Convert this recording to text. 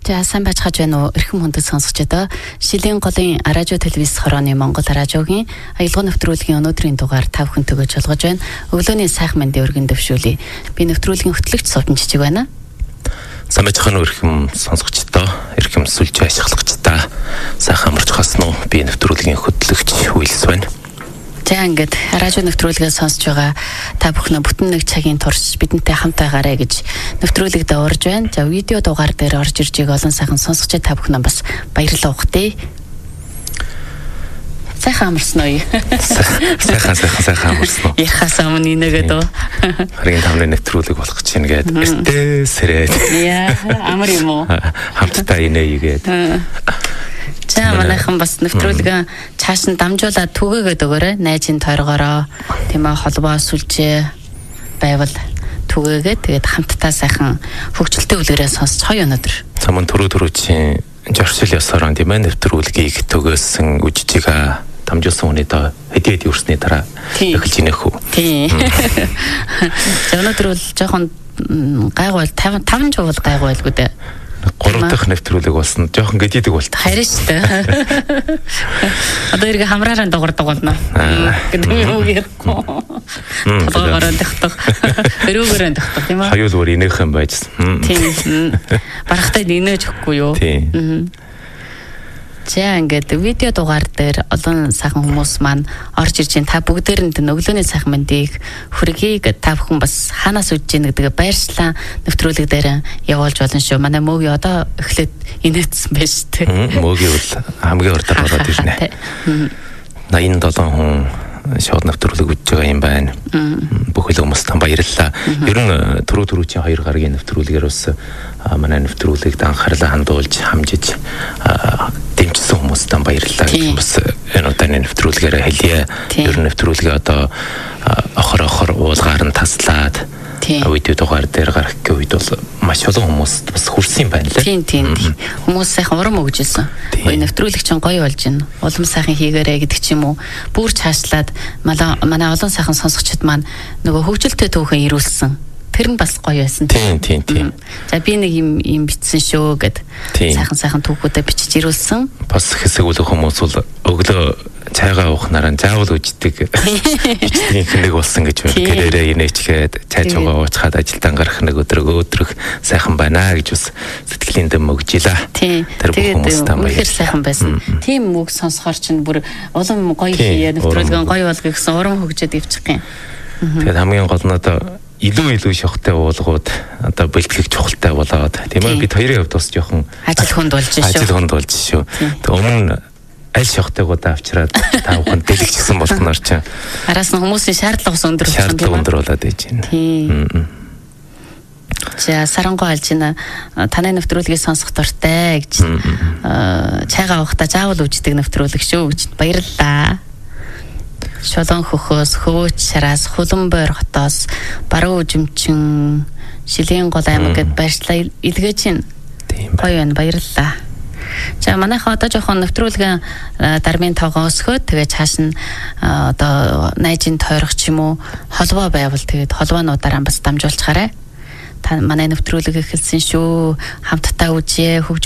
За сайн байцгааж байна уу? Эрхэм хүндэт сонсогчдоо Шилийн голын радио телевиз хорооны Монгол радиогийн аялал нэвтрүүлгийн өнөөдрийн дугаар та бүхэнд өгөөж олгож байна. Өглөөний сайхан мэндийн өргөн дэвшүүлье. Би нэвтрүүлгийн хөтлөгч Сувчин Жижиг байна. Сайн байцгаана уу эрхэм сонсогчдоо, эрхэм сүлж ашиглагчдаа. Сайхан амарч хасна уу? Би нэвтрүүлгийн хөтлөгч Үйлс байна. За ингээд радио нэвтрүүлгээ сонсож байгаа та бүхэн бүтэн нэг цагийн турш бидэнтэй хамт байгаарэ гэж нэвтрүүлэгдээ урьж байна. За видео дугаар дээр орж ирж байгаа олон сайхан сонсогч та бүхэн бас баярлалаа ухтээ. Сайхан амарсан уу? Сайхан амарсан уу? Ярихаас өмнө инээгээд үү? Харин тамны нэвтрүүлэг болох гэж байна гээд сэрээд. Яа, амар юм уу? Хамтдаа инээгээд. За манайхан бас нэвтрүүлгээ цааш нь дамжуулаад түгээгээд өгөөрэй. Найзын тойргороо тийм ээ холбоо сүлжээ байвал түгээгээд тэгээд хамтдаа сайхан хөгжилтэй үлгэрээ сонсч хоёо өнөдөр. Саман түрүүчийн жоршил ёсоор тийм ээ нэвтрүүлгийг төгөөсөн үжижига дамжуулсан үнэ доо хэдийд өрсний дараа эхэлж инэх үү. Тийм. За өнөдөр бол жоохон гайгүй 5 жуул гайгүй байлгүй дээ. 3 дахь нэвтрүүлэг болсон. Жохон гэдийдэг болт. Харин шүү дээ. Одоо иргэ хамраараа дуурдаг болно. Гэдэг юм уу ярихгүй. Толгоороо дөхтөг. Өрөөгөрөө дөхтөг тийм үү? Хаюул өөр инех юм байжсан. Тийм. Барахтай инээж өгөхгүй юу? Тийм. За ингээд видео дугаар дээр олон сайхан хүмүүс маань орж ирж байна. Та бүгдээрэнд өглөөний сайхан мэндийг хүргэе. Та бүхэн бас хаанаас үдж ийн гэдгээ баярчлаа. Нэвтрүүлэг дээр явуулж болно шүү. Манай мөөгийн одоо эхлээд инээдсэн байж тээ. Мөөгийн бол хамгийн урдаар болоод ирнэ. 87 хүн шууд нэвтрүүлэг үдж байгаа юм байна. Бүхэл хүмүүст баярлалаа. Ер нь түрүүчийн 2 гарагийн нэвтрүүлгээр бас манай нэвтрүүлэгт анхаарлаа хандуулж хамжиж дэмжсэн хүмүүстээ баярлалаа гэх бас энэ удааны нэвтрүүлгээр хэлье. Ер нь нэвтрүүлгээ одоо охор уулгаар нь таслаад видео дугаар дээр гарах гэх үед бол маш олон хүмүүст бас хүрсэн юм байна лээ. Тийм. Хүмүүс сайхан урам өгжсэн. Гоё нэвтрүүлэг чинь гоё болж байна. Улам сайхан хийгээрэй гэдэг ч юм уу. Бүр цаашлаад манай олон сайхан сонсогчид маань нөгөө хөгжилтэй түүхэн ирүүлсэн. Тэр нь бас гоё байсан. Тийм. За би нэг юм бичсэн шүү гэд сайхан түүхүүдэд бичиж ирүүлсэн. Бас хэсэг үл хүмүүс бол өглөө цайгаа уухнараа заавал үждэг бичдэг нэг болсон гэж байна. Гэрээрээ инээчгээд цай чугаа уучгаад ажилдаа гарах нэг өдрөх сайхан байна гэж бас сэтгэлийн дэм өгжилаа. Тэр бүх хүмүүстээ баярлалаа. Сайхан байсан. Тийм үг сонсохоор чинь бүр улам гоё хийе нэвтрүүлгэн гоё болгоё гэсэн урам хөгжөөд ивчих юм. Тэгээд хамгийн гол нь одоо илүү шохтой уулгууд одоо бэлтгэх чухалтай болоод тийм ээ бид хоёрын хувьд бас жоохон ажил хүнд болж шүү. Тэг өмнө аль шохтойгоо авчираад та бүхэнд дэлгэжсэн болгоноор чинь араас нь хүмүүсийн шаардлага өндөр болоод ээж байна. Тийм. За сарангой алж байна. Таны нэвтрүүлгийг сонсох дуртай гэж чайгаа уухта заавал үждэг нэвтрүүлэг шүү гэж баярлалаа. Шолон хөхөөс, хөвөөч шараас, хуланбойр хотоос, баруун үжимчин, Шилийн гол аймаг гэд баярлалаа илгээж байна. Гоё байна, баярлалаа. За манайхаа одоо жоохон нэвтрүүлгийн дармын тоогоо өсгөөд тэгээд цааш нь одоо найзын тойрох ч юм уу холбоо байвал тэгээд холбоонуудаараа бас дамжуулчихаарай. Та манай нэвтрүүлэг эхэлсэн шүү. Хамтдаа үзье, хөгжил